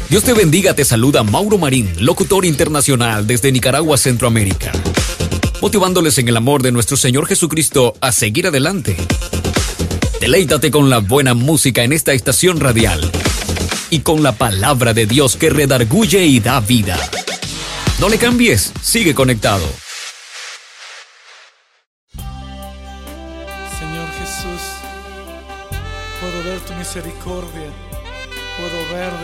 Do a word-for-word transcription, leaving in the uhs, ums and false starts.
Dios te bendiga, te saluda Mauro Marín, locutor internacional desde Nicaragua, Centroamérica, motivándoles en el amor de nuestro Señor Jesucristo a seguir adelante. Deleítate con la buena música en esta estación radial y con la palabra de Dios que redarguye y da vida. No le cambies, sigue conectado. Señor Jesús, puedo ver tu misericordia, puedo ver